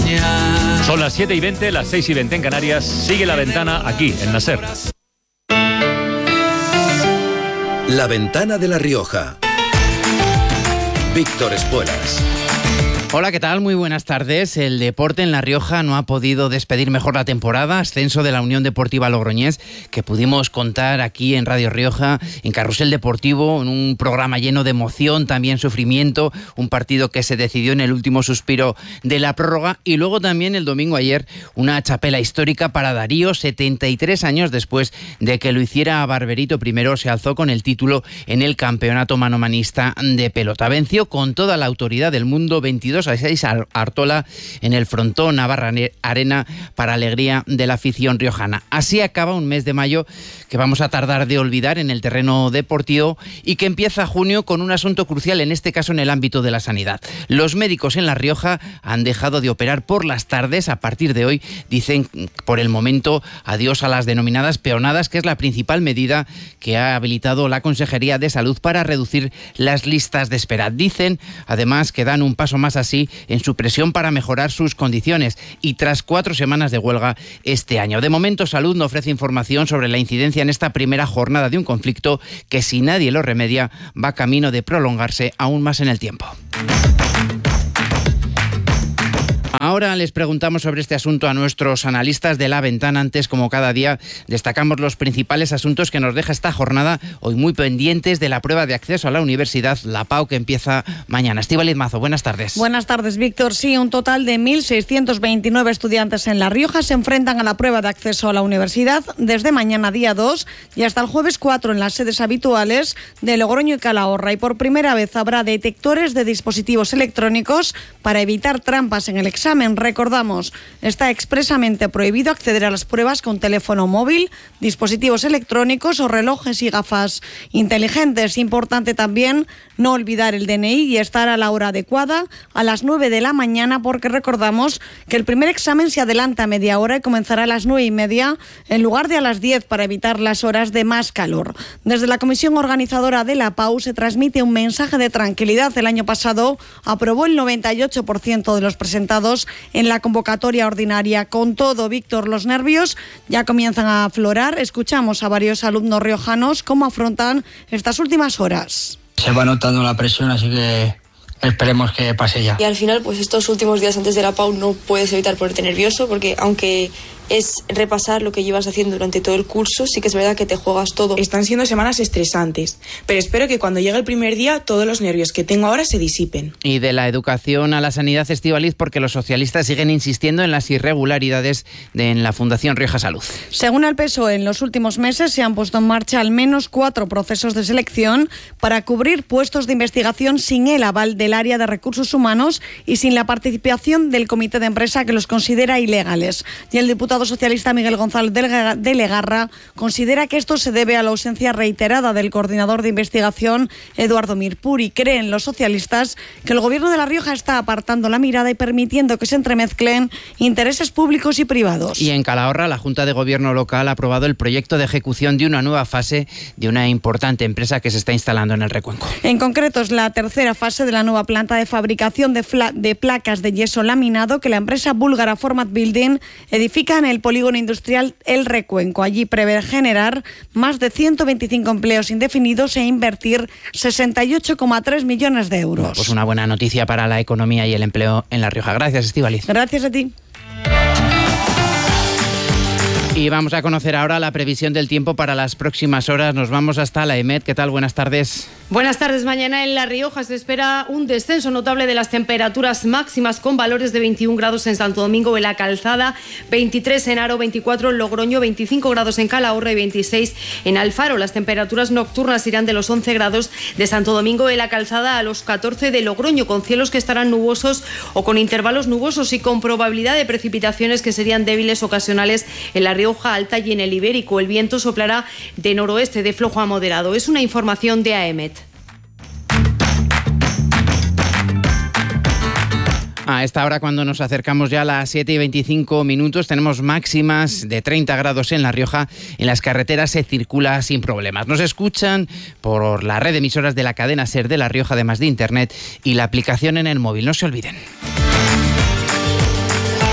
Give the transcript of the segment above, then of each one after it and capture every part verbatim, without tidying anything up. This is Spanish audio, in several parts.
mañana. Son las siete y veinte, las seis y veinte en Canarias. Sigue La Ventana aquí, en la SER. La Ventana de La Rioja. Víctor Espuelas. Hola, ¿qué tal? Muy buenas tardes. El deporte en La Rioja no ha podido despedir mejor la temporada. Ascenso de la Unión Deportiva Logroñés, que pudimos contar aquí en Radio Rioja, en Carrusel Deportivo, en un programa lleno de emoción, también sufrimiento, un partido que se decidió en el último suspiro de la prórroga, y luego también el domingo ayer una chapela histórica para Darío, setenta y tres años después de que lo hiciera Barberito primero, se alzó con el título en el campeonato manomanista de pelota. Venció con toda la autoridad del mundo, veintidós a seis a Artola en el frontón Navarra Arena, para alegría de la afición riojana. Así acaba un mes de mayo que vamos a tardar de olvidar en el terreno deportivo, y que empieza junio con un asunto crucial, en este caso en el ámbito de la sanidad. Los médicos en La Rioja han dejado de operar por las tardes. A partir de hoy dicen, por el momento, adiós a las denominadas peonadas, que es la principal medida que ha habilitado la Consejería de Salud para reducir las listas de espera. Dicen, además, que dan un paso más así en su presión para mejorar sus condiciones, y tras cuatro semanas de huelga este año. De momento, Salud no ofrece información sobre la incidencia en esta primera jornada de un conflicto que, si nadie lo remedia, va camino de prolongarse aún más en el tiempo. Ahora les preguntamos sobre este asunto a nuestros analistas de La Ventana. Antes, como cada día, destacamos los principales asuntos que nos deja esta jornada, hoy muy pendientes de la prueba de acceso a la universidad, la PAU, que empieza mañana. Estíbaliz Mazo, buenas tardes. Buenas tardes, Víctor. Sí, un total de mil seiscientos veintinueve estudiantes en La Rioja se enfrentan a la prueba de acceso a la universidad desde mañana día dos y hasta el jueves cuatro en las sedes habituales de Logroño y Calahorra. Y por primera vez habrá detectores de dispositivos electrónicos para evitar trampas en el examen. Recordamos, está expresamente prohibido acceder a las pruebas con teléfono móvil, dispositivos electrónicos o relojes y gafas inteligentes. Importante también no olvidar el D N I y estar a la hora adecuada, a las nueve de la mañana, porque recordamos que el primer examen se adelanta a media hora y comenzará a las nueve y media en lugar de a las diez, para evitar las horas de más calor. Desde la comisión organizadora de la PAU se transmite un mensaje de tranquilidad. El año pasado aprobó el noventa y ocho por ciento de los presentados en la convocatoria ordinaria. Con todo, Víctor, los nervios ya comienzan a aflorar. Escuchamos a varios alumnos riojanos cómo afrontan estas últimas horas. Se va notando la presión, así que esperemos que pase ya. Y al final, pues estos últimos días antes de la PAU no puedes evitar ponerte nervioso, porque aunque es repasar lo que llevas haciendo durante todo el curso, sí que es verdad que te juegas todo. Están siendo semanas estresantes, pero espero que cuando llegue el primer día todos los nervios que tengo ahora se disipen. Y de la educación a la sanidad, Estíbaliz, porque los socialistas siguen insistiendo en las irregularidades de, en la Fundación Rioja Salud. Según el P S O E, en los últimos meses se han puesto en marcha al menos cuatro procesos de selección para cubrir puestos de investigación sin el aval del área de recursos humanos y sin la participación del comité de empresa, que los considera ilegales. Y el diputado socialista Miguel González de Legarra considera que esto se debe a la ausencia reiterada del coordinador de investigación, Eduardo Mirpur, y creen los socialistas que el gobierno de La Rioja está apartando la mirada y permitiendo que se entremezclen intereses públicos y privados. Y en Calahorra, la Junta de Gobierno local ha aprobado el proyecto de ejecución de una nueva fase de una importante empresa que se está instalando en el Recuenco. En concreto, es la tercera fase de la nueva planta de fabricación de, de placas de yeso laminado que la empresa búlgara Format Building edifica en el polígono industrial El Recuenco. Allí prevé generar más de ciento veinticinco empleos indefinidos e invertir sesenta y ocho coma tres millones de euros. Bueno, pues una buena noticia para la economía y el empleo en La Rioja. Gracias, Estíbaliz. Gracias a ti. Y vamos a conocer ahora la previsión del tiempo para las próximas horas. Nos vamos hasta la EMET. ¿Qué tal? Buenas tardes. Buenas tardes. Mañana en La Rioja se espera un descenso notable de las temperaturas máximas, con valores de veintiún grados en Santo Domingo de la Calzada, veintitrés en Haro, veinticuatro en Logroño, veinticinco grados en Calahorra y veintiséis en Alfaro. Las temperaturas nocturnas irán de los once grados de Santo Domingo de la Calzada a los catorce de Logroño, con cielos que estarán nubosos o con intervalos nubosos y con probabilidad de precipitaciones que serían débiles ocasionales en La Rioja Alta y en el Ibérico. El viento soplará de noroeste de flojo a moderado. Es una información de A E M E T. A esta hora, cuando nos acercamos ya a las siete y veinticinco minutos, tenemos máximas de treinta grados en La Rioja. En las carreteras se circula sin problemas. Nos escuchan por la red de emisoras de la cadena SER de La Rioja, además de internet y la aplicación en el móvil. No se olviden.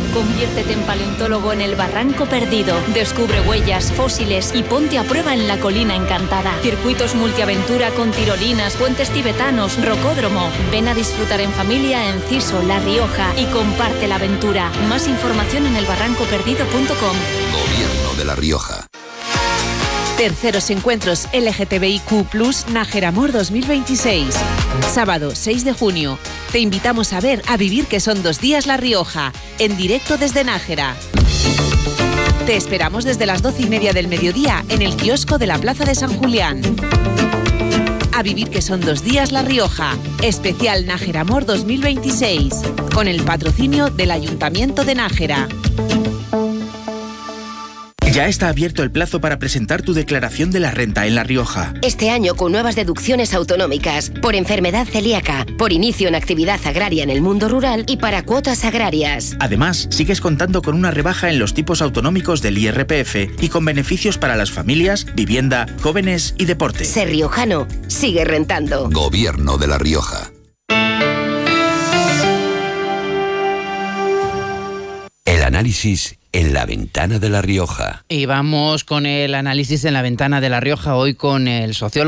Conviértete en paleontólogo en el Barranco Perdido. Descubre huellas, fósiles y ponte a prueba en la Colina Encantada. Circuitos multiaventura con tirolinas, puentes tibetanos, rocódromo. Ven a disfrutar en familia en Ciso, La Rioja y comparte la aventura. Más información en el barranco perdido punto com. Gobierno de La Rioja. Terceros encuentros L G T B I Q plus, Nájera Amor dos mil veintiséis. Sábado seis de junio. Te invitamos a ver A Vivir que son dos días La Rioja, en directo desde Nájera. Te esperamos desde las doce y media del mediodía en el kiosco de la Plaza de San Julián. A Vivir que son dos días La Rioja, especial Nájera Amor dos mil veintiséis, con el patrocinio del Ayuntamiento de Nájera. Ya está abierto el plazo para presentar tu declaración de la renta en La Rioja. Este año con nuevas deducciones autonómicas, por enfermedad celíaca, por inicio en actividad agraria en el mundo rural y para cuotas agrarias. Además, sigues contando con una rebaja en los tipos autonómicos del I R P F y con beneficios para las familias, vivienda, jóvenes y deporte. Ser riojano, sigue rentando. Gobierno de La Rioja. El análisis en La Ventana de La Rioja. Y vamos con el análisis en La Ventana de La Rioja hoy con el sociólogo